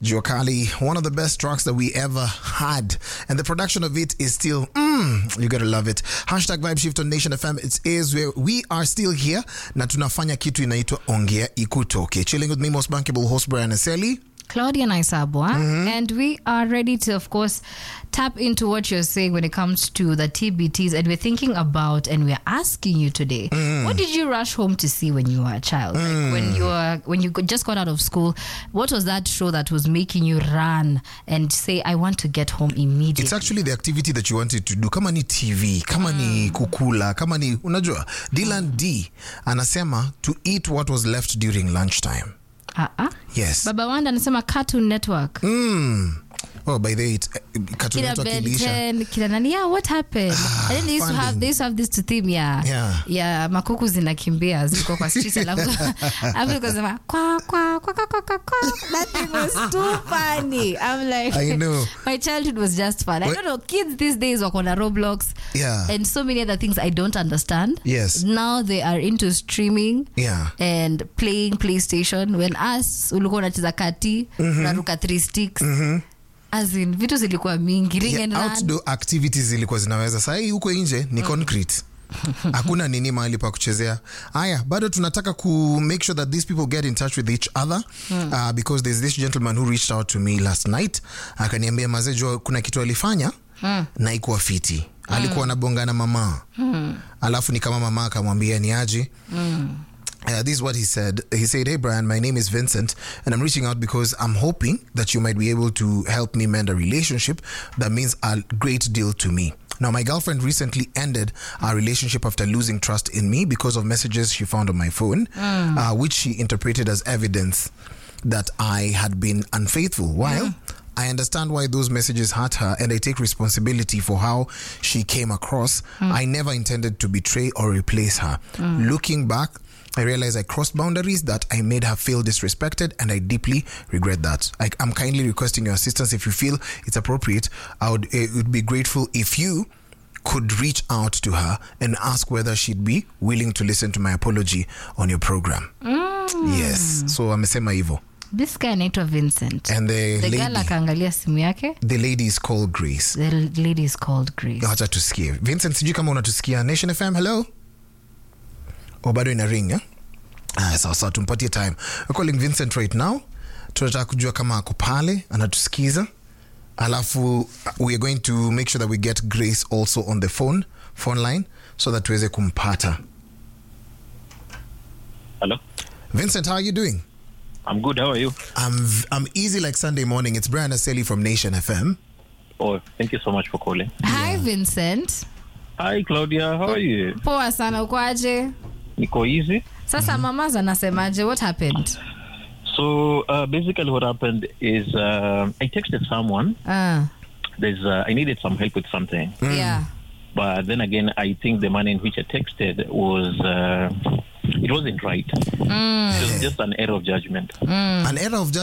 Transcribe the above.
Jua Kali, one of the best tracks that we ever had. And the production of it is still, you gotta love it. Hashtag Vibe Shift on Nation FM. It is where we are still here. Na tunafanya kitu inaitwa Ongea Ikutoke. Chilling with me, most bankable host Brian Aseli. Claudia Naisabwa, and we are ready to, of course, tap into what you're saying when it comes to the TBTs, and we're thinking about, and we're asking you today, what did you rush home to see when you were a child? Like when you just got out of school, what was that show that was making you run and say, I want to get home immediately? It's actually the activity that you wanted to do. Kama ni TV, kama ni kukula, kama ni, unajua, Dylan D anasema to eat what was left during lunchtime. Yes. Baba Wanda anasema Cartoon Network. Oh, by the way, Cartoon Network ilisha. Kila nani, what happened? And then they used to have this to theme ya makuku zinakimbia ziko kwa street alafu kusema kwa. That thing was too funny. I'm like, I know. My childhood was just fun. I don't know, kids these days wako na Roblox and so many other things I don't understand. Yes. Now they are into streaming and playing PlayStation. When us ulikuwa unacheza kati, unaruka 3 sticks. As in, vitu zilikuwa mingi, ring and run. Outdoor activities zilikuwa zinaweza. Sasa hii huko nje ni concrete. Hakuna nini mahali pa kuchezea. Aya, bado tunataka ku make sure that these people get in touch with each other because there's this gentleman who reached out to me last night. Akaniambia mazejo kuna kitu alifanya na ikuwa fiti. Alikuwa anabonga na mama. Alafu ni kama mama akamwambia ni aje. This is what he said. He said, "Hey Brian, my name is Vincent and I'm reaching out because I'm hoping that you might be able to help me mend a relationship that means a great deal to me. Now, my girlfriend recently ended our relationship after losing trust in me because of messages she found on my phone, which she interpreted as evidence that I had been unfaithful. While I understand why those messages hurt her and I take responsibility for how she came across, I never intended to betray or replace her. Looking back, I realized I crossed boundaries that I made her feel disrespected and I deeply regret that. I'm kindly requesting your assistance. If you feel it's appropriate, it would be grateful if you could reach out to her and ask whether she'd be willing to listen to my apology on your program." Yes. So amesema hivyo. This guy anaitwa Vincent. And the girl akaangalia simu yake. The lady is called Grace. The lady is called Grace. Acha tusikie. Vincent, sijui kama unatusikia. Nation FM, hello? Bado ina ring, sawa, tumpatie time. We're calling Vincent right now. Tunataka kujua kama ako pale, anatusikiza. Alafu, we are going to make sure that we get Grace also on the phone line, so that tuweze kumpata. Hello? Vincent, how are you doing? I'm good, how are you? I'm easy like Sunday morning. It's Brian Aseli from Nation FM. Oh, thank you so much for calling. Hi, Vincent. Hi, Claudia, how are you? Poa sana, uko aje? Niko easy. Sasa mamaza anasemaje? What happened? So, basically what happened is I texted someone. I needed some help with something. Yeah. But then again, I think the manner in which I texted was... it wasn't right. It was just an error of judgment. An error of judgment?